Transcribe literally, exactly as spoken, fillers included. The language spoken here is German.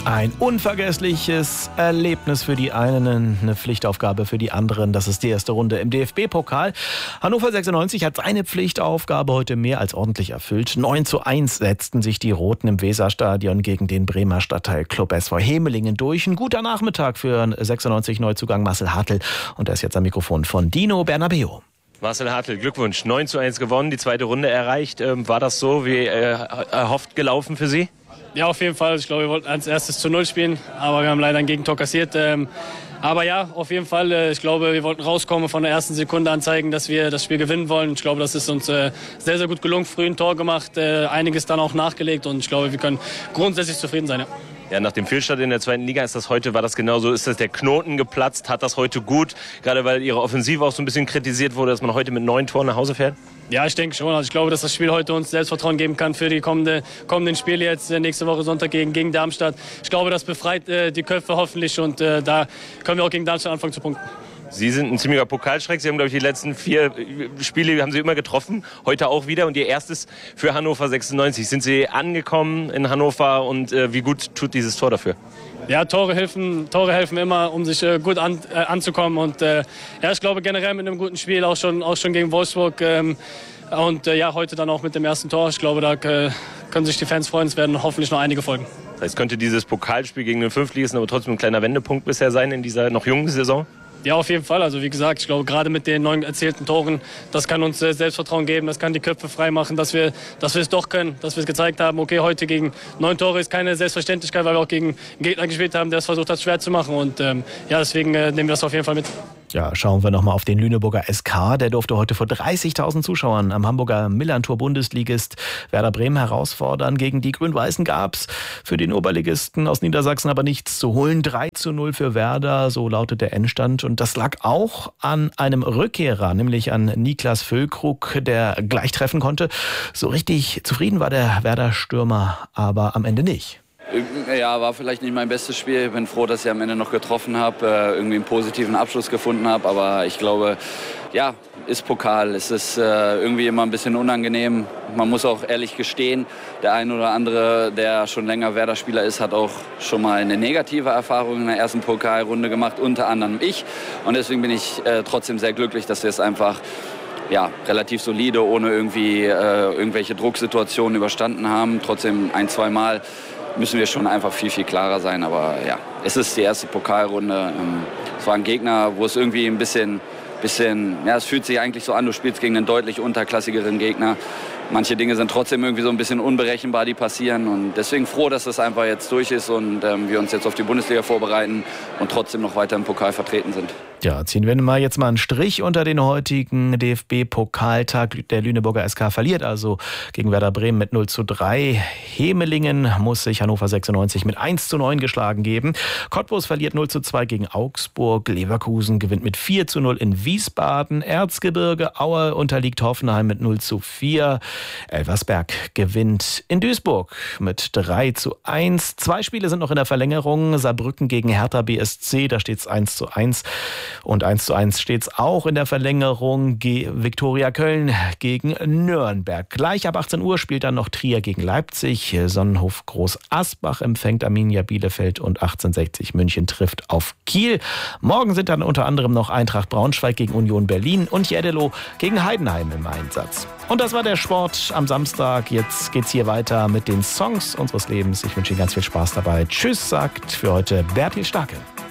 Ein unvergessliches Erlebnis für die einen, eine Pflichtaufgabe für die anderen. Das ist die erste Runde im D F B-Pokal. Hannover sechsundneunzig hat seine Pflichtaufgabe heute mehr als ordentlich erfüllt. neun zu eins setzten sich die Roten im Weserstadion gegen den Bremer Stadtteilclub S V Hemelingen durch. Ein guter Nachmittag für sechsundneunzig-Neuzugang Marcel Hartl. Und er ist jetzt am Mikrofon von Dino Bernabeu. Marcel Hartl, Glückwunsch. neun zu eins gewonnen, die zweite Runde erreicht. War das so wie erhofft gelaufen für Sie? Ja, auf jeden Fall. Ich glaube, wir wollten als erstes zu Null spielen, aber wir haben leider ein Gegentor kassiert. Aber ja, auf jeden Fall. Ich glaube, wir wollten rauskommen, von der ersten Sekunde an zeigen, dass wir das Spiel gewinnen wollen. Ich glaube, das ist uns sehr, sehr gut gelungen. Früh ein Tor gemacht, einiges dann auch nachgelegt und ich glaube, wir können grundsätzlich zufrieden sein. Ja. Ja, nach dem Fehlstart in der zweiten Liga ist das heute, war das genauso, ist das der Knoten geplatzt, hat das heute gut, gerade weil Ihre Offensive auch so ein bisschen kritisiert wurde, dass man heute mit neun Toren nach Hause fährt? Ja, ich denke schon. Also ich glaube, dass das Spiel heute uns Selbstvertrauen geben kann für die kommende, kommenden Spiele jetzt nächste Woche Sonntag gegen, gegen Darmstadt. Ich glaube, das befreit äh, die Köpfe hoffentlich und äh, da können wir auch gegen Darmstadt anfangen zu punkten. Sie sind ein ziemlicher Pokalschreck. Sie haben, glaube ich, die letzten vier Spiele haben Sie immer getroffen. Heute auch wieder. Und Ihr erstes für Hannover sechsundneunzig. Sind Sie angekommen in Hannover und äh, wie gut tut dieses Tor dafür? Ja, Tore helfen, Tore helfen immer, um sich äh, gut an, äh, anzukommen. Und äh, ja, ich glaube generell mit einem guten Spiel, auch schon, auch schon gegen Wolfsburg. Ähm, und äh, ja, heute dann auch mit dem ersten Tor. Ich glaube, da äh, können sich die Fans freuen. Es werden hoffentlich noch einige folgen. Das heißt, könnte dieses Pokalspiel gegen den Fünftligisten aber trotzdem ein kleiner Wendepunkt bisher sein in dieser noch jungen Saison? Ja, auf jeden Fall. Also wie gesagt, ich glaube, gerade mit den neun erzielten Toren, das kann uns Selbstvertrauen geben, das kann die Köpfe frei machen, dass wir, dass wir es doch können, dass wir es gezeigt haben. Okay, heute gegen neun Tore ist keine Selbstverständlichkeit, weil wir auch gegen einen Gegner gespielt haben, der es versucht hat, schwer zu machen. Und ähm, ja, deswegen äh, nehmen wir das auf jeden Fall mit. Ja, schauen wir nochmal auf den Lüneburger S K. Der durfte heute vor dreißigtausend Zuschauern am Hamburger Millantor-Bundesligist Werder Bremen herausfordern. Gegen die Grün-Weißen gab's für den Oberligisten aus Niedersachsen aber nichts zu holen. drei zu null für Werder, so lautet der Endstand. Und das lag auch an einem Rückkehrer, nämlich an Niklas Füllkrug, der gleich treffen konnte. So richtig zufrieden war der Werder-Stürmer aber am Ende nicht. Ja, war vielleicht nicht mein bestes Spiel. Ich bin froh, dass ich am Ende noch getroffen habe, irgendwie einen positiven Abschluss gefunden habe. Aber ich glaube, ja, ist Pokal. Es ist äh, irgendwie immer ein bisschen unangenehm. Man muss auch ehrlich gestehen, der ein oder andere, der schon länger Werder-Spieler ist, hat auch schon mal eine negative Erfahrung in der ersten Pokalrunde gemacht, unter anderem ich. Und deswegen bin ich äh, trotzdem sehr glücklich, dass wir es einfach ja, relativ solide, ohne irgendwie äh, irgendwelche Drucksituationen überstanden haben. Trotzdem ein, zwei Mal müssen wir schon einfach viel, viel klarer sein. Aber ja, es ist die erste Pokalrunde. Es war ein Gegner, wo es irgendwie ein bisschen, bisschen, ja, es fühlt sich eigentlich so an, du spielst gegen einen deutlich unterklassigeren Gegner. Manche Dinge sind trotzdem irgendwie so ein bisschen unberechenbar, die passieren. Und deswegen froh, dass das einfach jetzt durch ist und ähm, wir uns jetzt auf die Bundesliga vorbereiten und trotzdem noch weiter im Pokal vertreten sind. Ja, ziehen wir mal jetzt mal einen Strich unter den heutigen D F B-Pokaltag. Der Lüneburger S K verliert also gegen Werder Bremen mit null zu drei. Hemelingen muss sich Hannover sechsundneunzig mit eins zu neun geschlagen geben. Cottbus verliert null zu zwei gegen Augsburg. Leverkusen gewinnt mit vier zu null in Wiesbaden. Erzgebirge Aue unterliegt Hoffenheim mit null zu vier. Elversberg gewinnt in Duisburg mit drei zu eins. Zwei Spiele sind noch in der Verlängerung. Saarbrücken gegen Hertha B S C, da steht es eins zu eins. Und eins zu eins steht es auch in der Verlängerung. G- Viktoria Köln gegen Nürnberg. Gleich ab achtzehn Uhr spielt dann noch Trier gegen Leipzig. Sonnenhof Groß Asbach empfängt Arminia Bielefeld und achtzehnhundertsechzig München trifft auf Kiel. Morgen sind dann unter anderem noch Eintracht Braunschweig gegen Union Berlin und Jeddelo gegen Heidenheim im Einsatz. Und das war der Sport am Samstag. Jetzt geht's hier weiter mit den Songs unseres Lebens. Ich wünsche Ihnen ganz viel Spaß dabei. Tschüss, sagt für heute Bertil Starke.